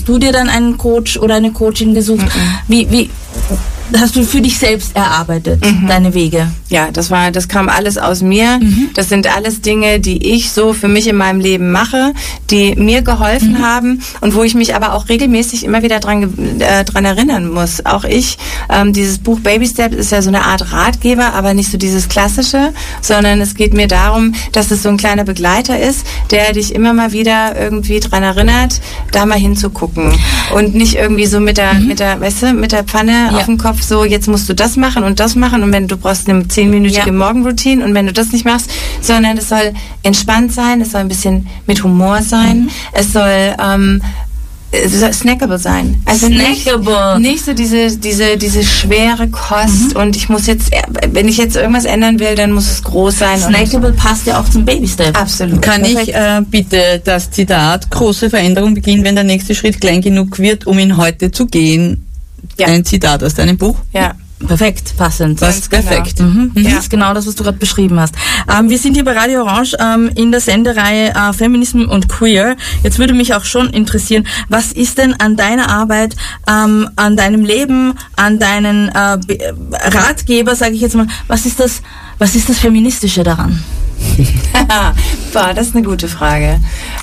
du dir dann einen Coach oder eine Coachin gesucht? Wie hast du für dich selbst erarbeitet, deine Wege? Ja, das kam alles aus mir. Das sind alles Dinge, die ich so für mich in meinem Leben mache, die mir geholfen haben und wo ich mich aber auch regelmäßig immer wieder dran erinnern muss. Auch ich, dieses Buch Baby Steps ist ja so eine Art Ratgeber, aber nicht so dieses Klassische, sondern es geht mir darum, dass es so ein kleiner Begleiter ist, der dich immer mal wieder irgendwie dran erinnert, da mal hinzugucken und nicht irgendwie so mit der Pfanne auf dem Kopf so, jetzt musst du das machen und wenn du brauchst eine 10-minütige Morgenroutine und wenn du das nicht machst, sondern es soll entspannt sein, es soll ein bisschen mit Humor sein, es soll snackable sein. Also nicht so diese schwere Kost und ich muss jetzt, wenn ich jetzt irgendwas ändern will, dann muss es groß sein. Snackable passt ja auch zum Baby-Step. Absolut. Kann ich bitte das Zitat, große Veränderung beginnt, wenn der nächste Schritt klein genug wird, um ihn heute zu gehen? Ja. Ein Zitat aus deinem Buch? Ja. Perfekt, passend. Das ist perfekt. Genau. Das ist genau das, was du gerade beschrieben hast. Wir sind hier bei Radio Orange in der Sendereihe Feminism und Queer. Jetzt würde mich auch schon interessieren, was ist denn an deiner Arbeit, an deinem Leben, an deinen Ratgeber, sage ich jetzt mal, was ist das Feministische daran? Boah, das ist eine gute Frage.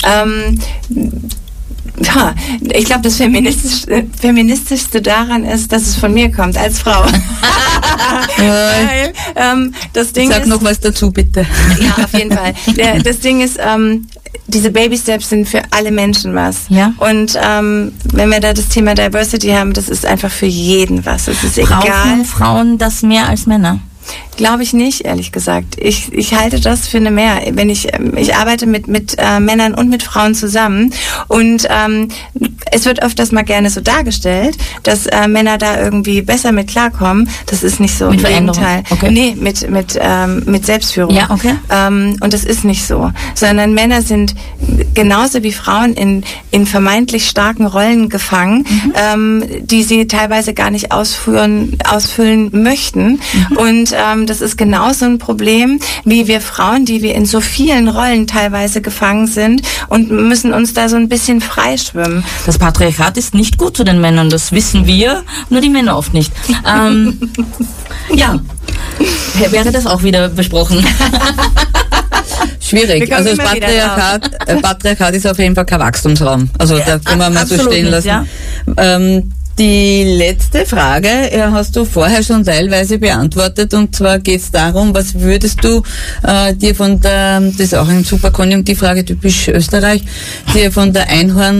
Ja, ich glaube, das Feministischste daran ist, dass es von mir kommt, als Frau. Weil, das Ding Sag noch was dazu, bitte. Ja, auf jeden Fall. Das Ding ist, diese Baby-Steps sind für alle Menschen was. Ja. Und wenn wir da das Thema Diversity haben, das ist einfach für jeden was. Es ist egal. Brauchen Frauen das mehr als Männer? Glaube ich nicht, ehrlich gesagt. Ich halte das für eine Mehr. Wenn ich arbeite mit Männern und mit Frauen zusammen und es wird öfters mal gerne so dargestellt, dass Männer da irgendwie besser mit klarkommen. Das ist nicht so. Mit Veränderung? Okay. Nee, mit Selbstführung. Ja, okay. Und das ist nicht so. Sondern Männer sind genauso wie Frauen in vermeintlich starken Rollen gefangen, die sie teilweise gar nicht ausfüllen möchten. Und das ist genauso ein Problem wie wir Frauen, die wir in so vielen Rollen teilweise gefangen sind und müssen uns da so ein bisschen freischwimmen. Das Patriarchat ist nicht gut zu den Männern, das wissen wir, nur die Männer oft nicht. Ja, wäre das auch wieder besprochen. Schwierig. Also das Patriarchat ist auf jeden Fall kein Wachstumsraum. Also da können wir mal so stehen lassen. Ja. Die letzte Frage hast du vorher schon teilweise beantwortet und zwar geht es darum, was würdest du dir von das ist auch eine super Konjunktivfrage, typisch Österreich, dir von der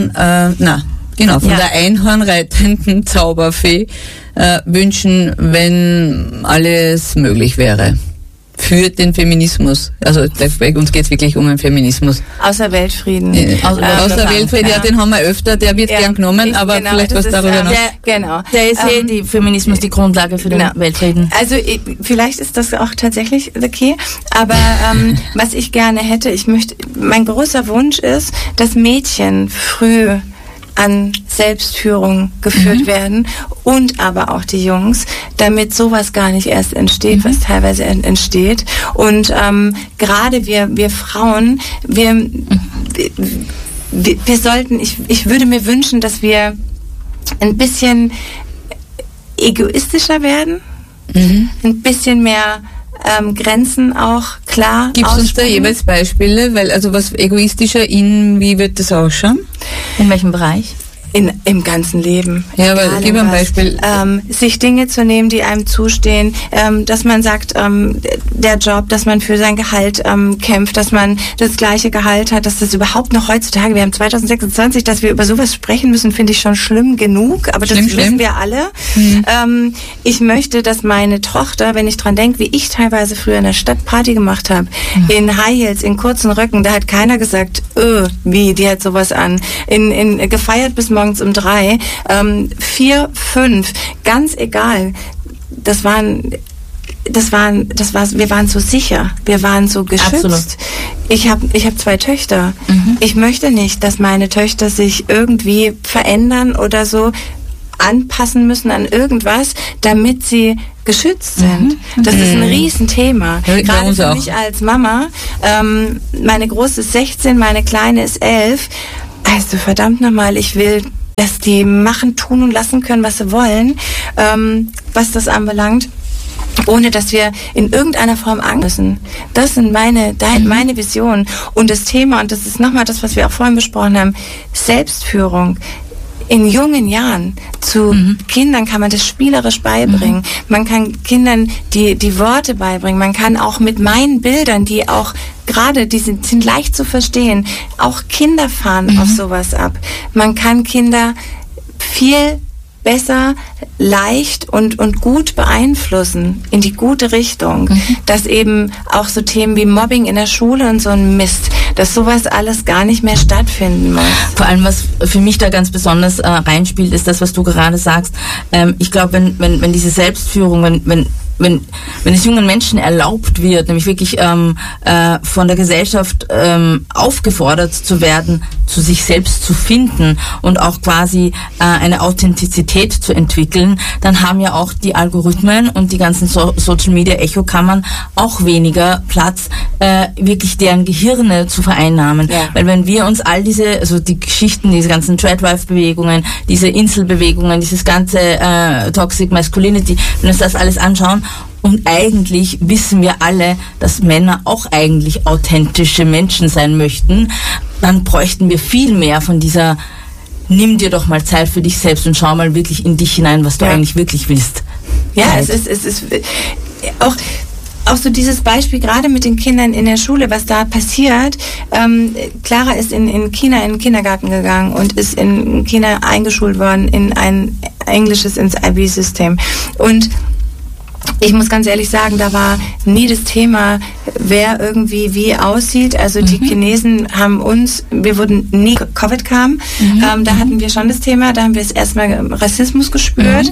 der einhornreitenden Zauberfee wünschen, wenn alles möglich wäre? Für den Feminismus. Also bei uns geht es wirklich um den Feminismus. Außer Weltfrieden. Außer Weltfrieden, ja, den haben wir öfter, der wird gern genommen, aber genau, vielleicht was darüber noch. Der ist die Feminismus die Grundlage für den Weltfrieden. Also vielleicht ist das auch tatsächlich the key, aber was ich gerne hätte, mein großer Wunsch ist, dass Mädchen früh an Selbstführung geführt werden und aber auch die Jungs, damit sowas gar nicht erst entsteht, was teilweise entsteht. Und gerade wir Frauen, wir sollten, ich würde mir wünschen, dass wir ein bisschen egoistischer werden, ein bisschen mehr Grenzen auch klar. Gibst uns da jeweils Beispiele, weil also was egoistischer wie wird das ausschauen? In welchem Bereich? Im ganzen Leben. Ja, aber gib ein Beispiel. Sich Dinge zu nehmen, die einem zustehen, dass man sagt, der Job, dass man für sein Gehalt kämpft, dass man das gleiche Gehalt hat, dass das überhaupt noch heutzutage, wir haben 2026, dass wir über sowas sprechen müssen, finde ich schon schlimm genug, aber das wissen wir alle. Ich möchte, dass meine Tochter, wenn ich dran denke, wie ich teilweise früher in der Stadt Party gemacht habe, in High Heels, in kurzen Röcken, da hat keiner gesagt, die hat sowas an, gefeiert bis morgens um 3, 4, 5, ganz egal. Wir waren so sicher, wir waren so geschützt. Absolut. Ich hab 2 Töchter. Ich möchte nicht, dass meine Töchter sich irgendwie verändern oder so anpassen müssen an irgendwas, damit sie geschützt sind. Das ist ein Riesenthema. Ja, gerade für mich als Mama. Meine Große ist 16, meine Kleine ist 11. Also verdammt nochmal, ich will dass die machen, tun und lassen können, was sie wollen, was das anbelangt, ohne dass wir in irgendeiner Form Angst müssen. Das sind meine Vision. Und das Thema, und das ist nochmal das, was wir auch vorhin besprochen haben, Selbstführung. In jungen Jahren zu Kindern kann man das spielerisch beibringen. Man kann Kindern die Worte beibringen. Man kann auch mit meinen Bildern, die auch gerade, die sind leicht zu verstehen, auch Kinder fahren auf sowas ab. Man kann Kinder viel besser, leicht und gut beeinflussen in die gute Richtung, dass eben auch so Themen wie Mobbing in der Schule und so ein Mist, dass sowas alles gar nicht mehr stattfinden muss. Vor allem, was für mich da ganz besonders reinspielt, ist das, was du gerade sagst. Ich glaube, wenn diese Selbstführung, wenn es jungen Menschen erlaubt wird, nämlich wirklich von der Gesellschaft aufgefordert zu werden, zu sich selbst zu finden und auch quasi eine Authentizität zu entwickeln, dann haben ja auch die Algorithmen und die ganzen Social Media Echokammern auch weniger Platz, wirklich deren Gehirne zu vereinnahmen. Ja. Weil wenn wir uns all diese, also die Geschichten, diese ganzen Tradwife-Bewegungen, diese Inselbewegungen, dieses ganze Toxic Masculinity, wenn wir uns das alles anschauen, und eigentlich wissen wir alle, dass Männer auch eigentlich authentische Menschen sein möchten, dann bräuchten wir viel mehr von dieser, nimm dir doch mal Zeit für dich selbst und schau mal wirklich in dich hinein, was du eigentlich wirklich willst. Ja, es ist auch so dieses Beispiel gerade mit den Kindern in der Schule, was da passiert. Clara ist in China in den Kindergarten gegangen und ist in China eingeschult worden in ein englisches, ins IB-System. Und ich muss ganz ehrlich sagen, da war nie das Thema, wer irgendwie wie aussieht. Also die Chinesen haben wir wurden nie, Covid kam, da hatten wir schon das Thema, da haben wir es erstmal Rassismus gespürt.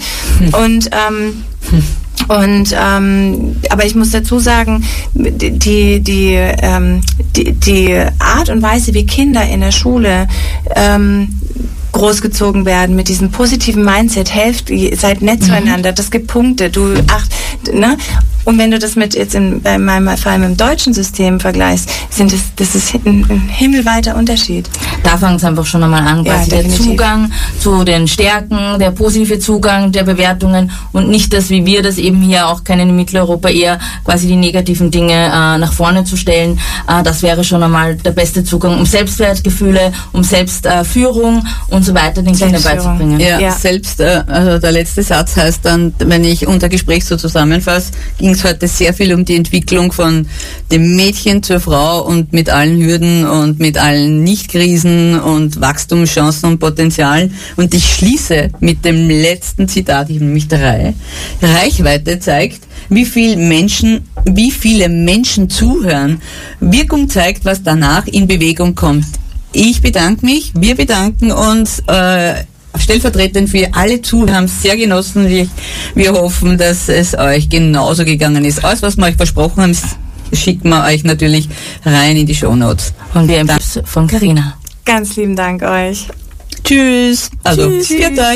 Aber ich muss dazu sagen, die Art und Weise, wie Kinder in der Schule großgezogen werden mit diesem positiven Mindset, seid nett zueinander, das gibt Punkte, ne? Und wenn du das mit jetzt bei meinem Fall mit dem deutschen System vergleichst, das ist ein himmelweiter Unterschied. Da fängt es einfach schon einmal an, quasi der Zugang zu den Stärken, der positive Zugang der Bewertungen und nicht das, wie wir das eben hier auch kennen in Mitteleuropa, eher quasi die negativen Dinge nach vorne zu stellen. Das wäre schon einmal der beste Zugang, um Selbstwertgefühle, um Selbstführung und so weiter den Kindern beizubringen. Ja. Also der letzte Satz heißt dann, wenn ich unser Gespräch so zusammenfasse, ging es heute sehr viel um die Entwicklung von dem Mädchen zur Frau und mit allen Hürden und mit allen Nichtkrisen und Wachstumschancen und Potenzial. Und ich schließe mit dem letzten Zitat, ich habe nämlich 3. Reichweite zeigt, wie viele Menschen zuhören. Wirkung zeigt, was danach in Bewegung kommt. Ich bedanke mich, wir bedanken uns stellvertretend für alle Zuhörer, haben es sehr genossen. Wir hoffen, dass es euch genauso gegangen ist. Alles, was wir euch versprochen haben, schicken wir euch natürlich rein in die Shownotes. Und wir empfehlen von Carina. Ganz lieben Dank euch. Tschüss. Tschüss.